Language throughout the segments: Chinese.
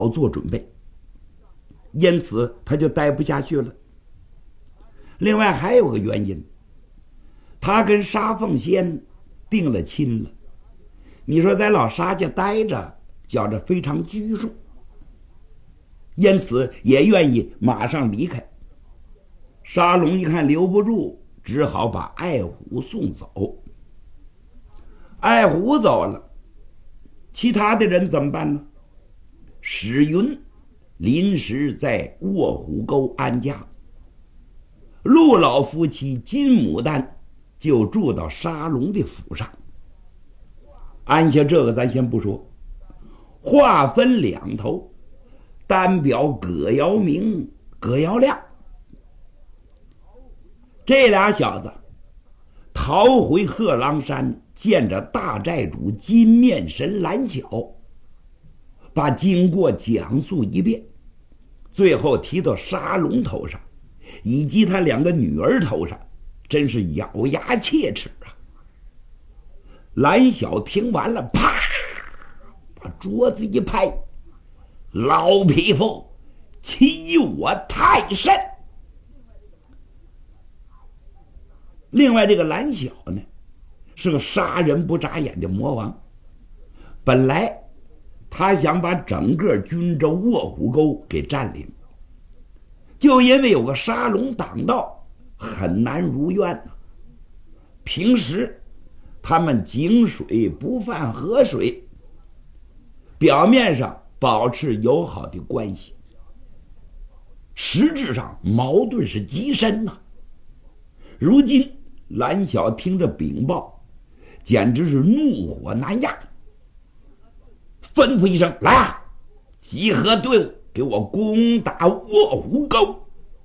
做准备，因此他就待不下去了。另外还有个原因，他跟沙凤仙定了亲了。你说在老沙家待着，觉着非常拘束，因此也愿意马上离开。沙龙一看留不住，只好把爱虎送走。爱虎走了，其他的人怎么办呢？史云临时在卧虎沟安家，陆老夫妻金牡丹就住到沙龙的府上。按下这个咱先不说，话分两头，单表葛尧明、葛尧亮这俩小子逃回贺郎山，见着大寨主金面神蓝晓，把经过讲述一遍，最后提到沙龙头上以及他两个女儿头上，真是咬牙切齿啊！蓝晓听完了，啪，把桌子一拍：“老匹夫，欺我太甚！”另外，这个蓝晓呢，是个杀人不眨眼的魔王。本来他想把整个军州卧虎沟给占领，就因为有个沙龙挡道，很难如愿啊。平时他们井水不犯河水，表面上保持友好的关系，实质上矛盾是极深呐。如今蓝晓听着禀报，简直是怒火难压，吩咐一声：“来啊，集合队伍，给我攻打卧虎沟！”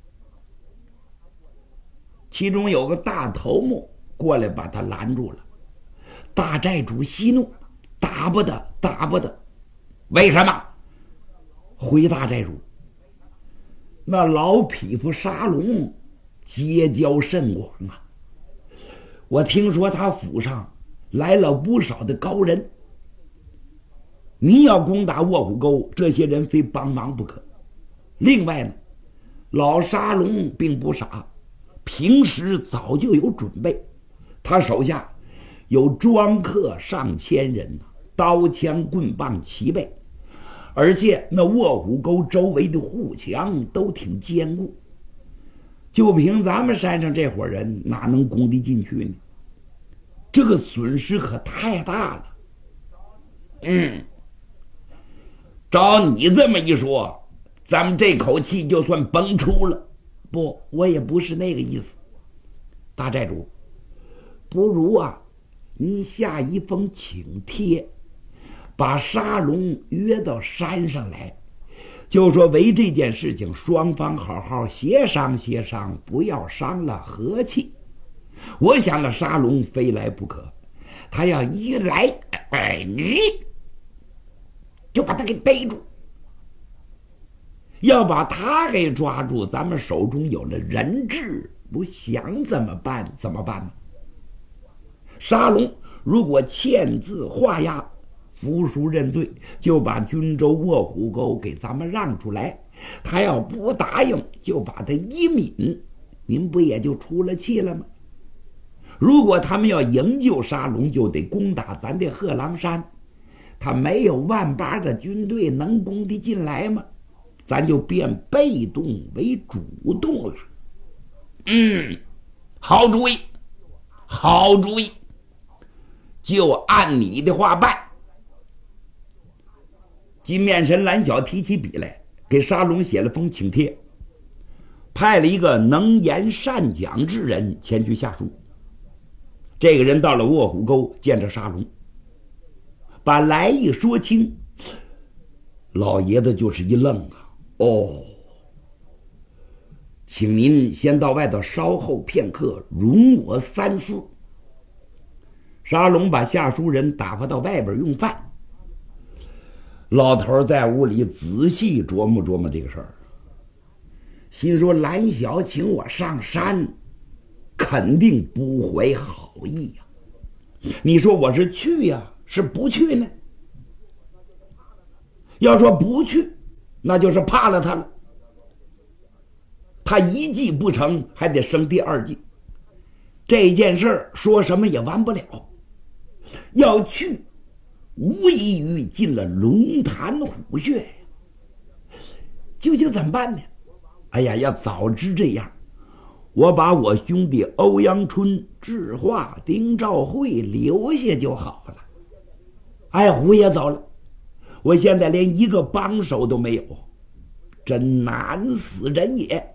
其中有个大头目过来把他拦住了。大寨主息怒：“打不得，打不得！”为什么？回大寨主：“那老匹夫沙龙结交甚广啊，我听说他府上来了不少的高人，你要攻打卧虎沟，这些人非帮忙不可。另外呢，老沙龙并不傻，平时早就有准备，他手下有庄客上千人，刀枪棍棒齐备，而且那卧虎沟周围的护墙都挺坚固，就凭咱们山上这伙人哪能攻得进去呢？这个损失可太大了。照你这么一说，咱们这口气就算崩出了。不，我也不是那个意思。大寨主，不如啊，您下一封请帖，把沙龙约到山上来，就说为这件事情双方好好协商协商，不要伤了和气。我想那沙龙非来不可，他要一来，你就把他给逮住。要把他给抓住，咱们手中有了人质，不想怎么办怎么办呢？沙龙如果签字画押，服输认罪，就把军州卧虎沟给咱们让出来。他要不答应，就把他一泯，您不也就出了气了吗？如果他们要营救沙龙，就得攻打咱的贺郎山，他没有万八个军队能攻得进来吗？咱就变被动为主动了。好主意，好主意，就按你的话办。金面神蓝晓提起笔来，给沙龙写了封请帖，派了一个能言善讲之人前去下书。这个人到了卧虎沟，见着沙龙，把来意说清。老爷子就是一愣啊，请您先到外头稍后片刻，容我三思。沙龙把下书人打发到外边用饭。老头在屋里仔细琢磨琢磨这个事儿，心说蓝晓请我上山，肯定不怀好意呀。你说我是去呀，是不去呢？要说不去， 那就是怕了他了。他一计不成，还得生第二计。这件事儿说什么也完不了，要去无异于进了龙潭虎穴呀。究竟怎么办呢？哎呀，要早知这样，我把我兄弟欧阳春、智化、丁兆会留下就好了。哎，虎也走了，我现在连一个帮手都没有，真难死人也。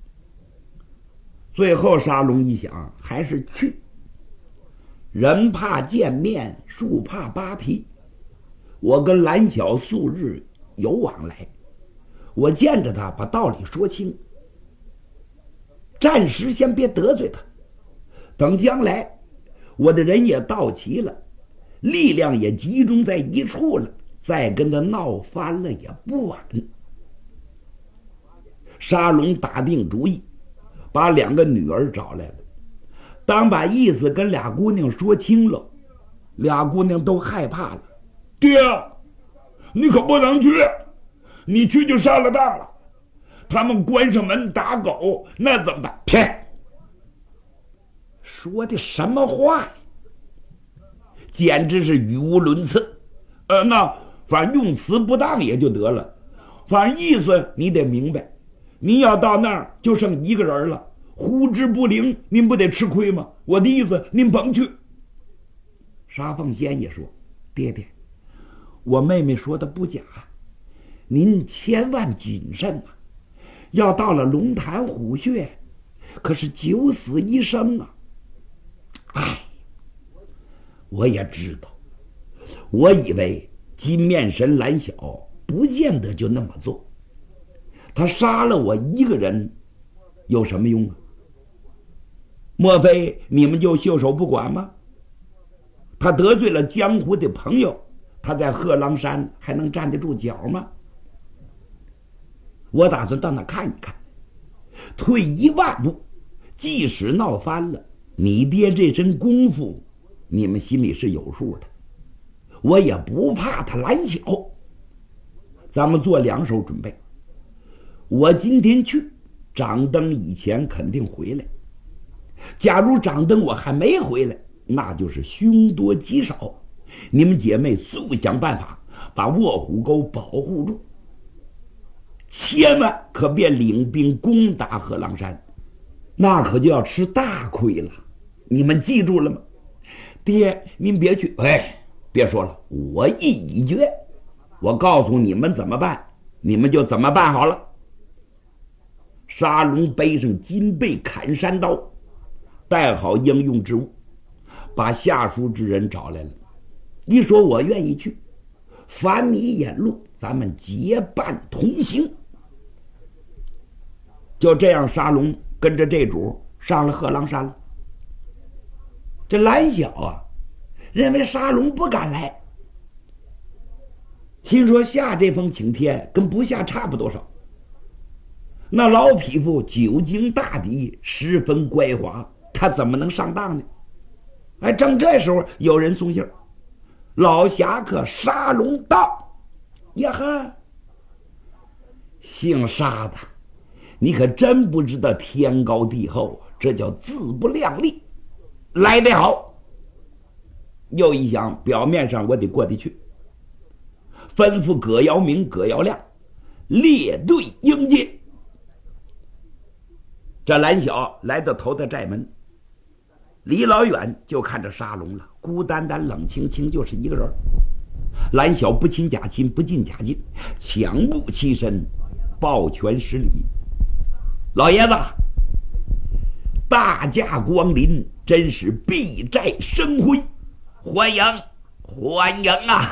最后沙龙一想，还是去。人怕见面，树怕扒皮。我跟蓝小素日有往来，我见着他把道理说清，暂时先别得罪他，等将来我的人也到齐了，力量也集中在一处了，再跟他闹翻了也不晚。沙龙打定主意，把2个女儿找来了，当把意思跟俩姑娘说清了，俩姑娘都害怕了。爹，你可不能去，你去就上了当了，他们关上门打狗，那怎么办？骗！说的什么话呀？简直是语无伦次。那反正用词不当也就得了，反正意思你得明白。您要到那儿就剩1个人了，呼之不灵，您不得吃亏吗？我的意思，您甭去。沙凤仙也说：“爹爹，我妹妹说的不假，您千万谨慎啊！要到了龙潭虎穴，可是九死一生啊！”哎，我也知道，我以为金面神蓝小不见得就那么做，他杀了我1个人有什么用啊？莫非你们就袖手不管吗？他得罪了江湖的朋友，他在贺郎山还能站得住脚吗？我打算到那看一看，退1万步，即使闹翻了，你爹这身功夫你们心里是有数的，我也不怕他蓝小。咱们做2手准备，我今天去，掌灯以前肯定回来，假如掌灯我还没回来，那就是凶多吉少。你们姐妹速想办法把卧虎沟保护住，千万可别领兵攻打贺郎山，那可就要吃大亏了。你们记住了吗？爹，您别去。哎，别说了，我意已决，我告诉你们怎么办，你们就怎么办好了。沙龙背上金背砍山刀，带好应用之物，把下属之人找来了。一说我愿意去，凡你引路，咱们结伴同行。就这样，沙龙跟着这主上了贺郎山了。这蓝小啊，认为沙龙不敢来，心说下这封请帖跟不下差不多少。那老匹夫久经大敌，十分乖滑，他怎么能上当呢？哎，正这时候有人送信儿，老侠客沙龙到。呀呵，姓沙的，你可真不知道天高地厚啊，这叫自不量力。来得好。又一想，表面上我得过得去，吩咐葛耀明、葛耀亮列队迎接。这蓝小来到头的寨门，离老远就看着沙龙了，孤单单冷清清，就是1个人。蓝小不亲假亲，不近假近，抢步起身，抱拳施礼：“老爷子，大驾光临，真是避寨生辉，欢迎欢迎啊！”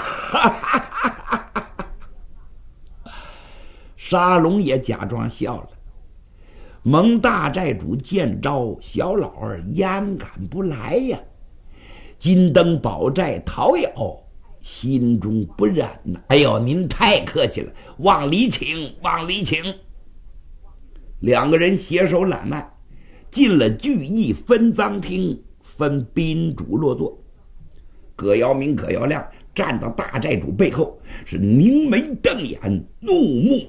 沙龙也假装笑了。蒙大寨主见招，小老儿焉敢不来呀？金灯宝寨讨咬，心中不忍呐。哎呦，您太客气了，往里请，往里请。2个人携手揽腕，进了聚义分赃厅，分宾主落座。葛耀明、葛耀亮站到大寨主背后，是凝眉瞪眼，怒目